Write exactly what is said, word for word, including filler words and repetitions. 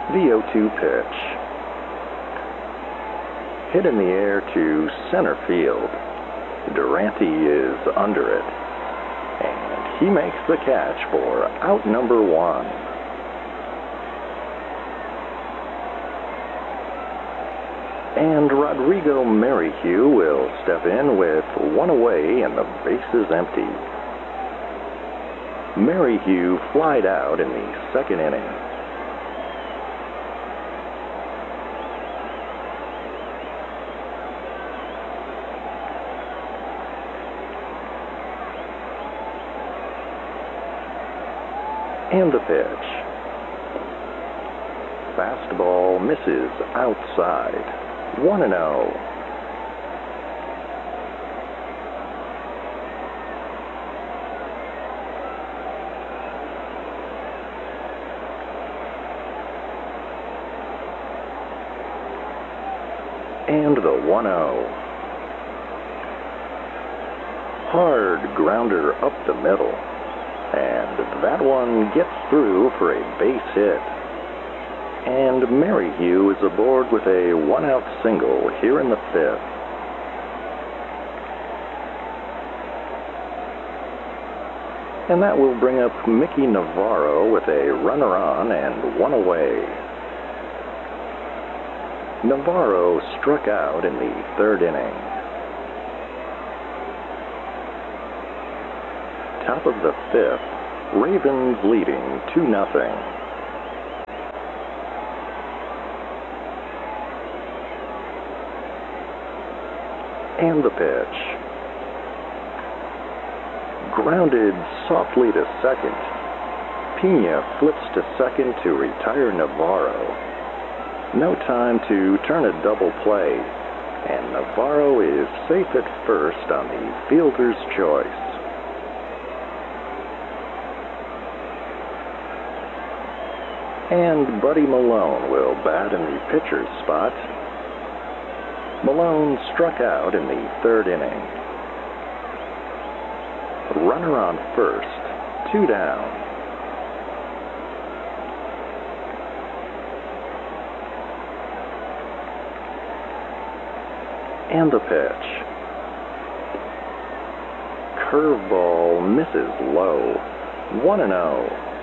The oh two pitch. Hit in the air to center field. Durante is under it, and he makes the catch for out number one. And Rodrigo Merrihew will step in with one away and the bases empty. Merrihew flied out in the second inning. And the pitch. Fastball misses outside. one and oh. And the one oh. Hard grounder up the middle. And that one gets through for a base hit. And Merrihew is aboard with a one-out single here in the fifth. And that will bring up Mickey Navarro with a runner on and one away. Navarro struck out in the third inning. Top of the fifth, Ravens leading two nothing. And the pitch. Grounded softly to second. Pena flips to second to retire Navarro. No time to turn a double play, and Navarro is safe at first on the fielder's choice. And Buddy Malone will bat in the pitcher's spot. Malone struck out in the third inning. Runner on first, two down. And the pitch. Curveball misses low, one and oh.